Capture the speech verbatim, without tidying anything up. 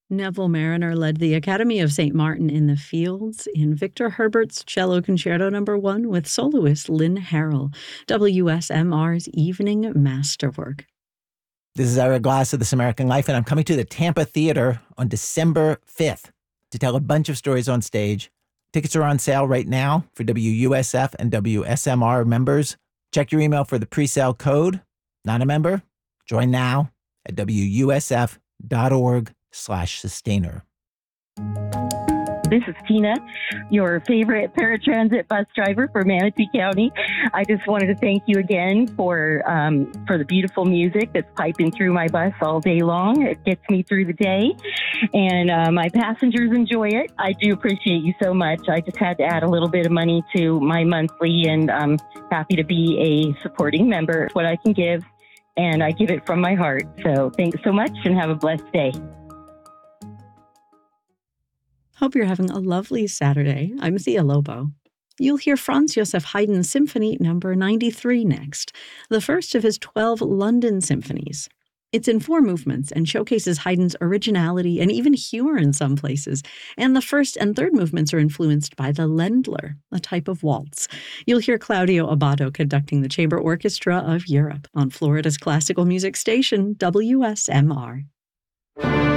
Neville Mariner led the Academy of Saint Martin in the Fields in Victor Herbert's Cello Concerto Number One with soloist Lynn Harrell, W S M R's evening masterwork. This is Ira Glass of This American Life, and I'm coming to the Tampa Theater on December fifth to tell a bunch of stories on stage. Tickets are on sale right now for W U S F and W S M R members. Check your email for the pre-sale code. Not a member? Join now at W U S F dot org slash sustainer. This is Tina, your favorite paratransit bus driver for Manatee County. I just wanted to thank you again for um, for the beautiful music that's piping through my bus all day long. It gets me through the day, and uh, my passengers enjoy it. I do appreciate you so much. I just had to add a little bit of money to my monthly, and I'm happy to be a supporting member. It's what I can give, and I give it from my heart. So thanks so much, and have a blessed day. Hope you're having a lovely Saturday. I'm Thea Lobo. You'll hear Franz Joseph Haydn's Symphony Number ninety-three next, the first of his twelve London symphonies. It's in four movements and showcases Haydn's originality and even humor in some places. And the first and third movements are influenced by the Ländler, a type of waltz. You'll hear Claudio Abbado conducting the Chamber Orchestra of Europe on Florida's classical music station, W S M R.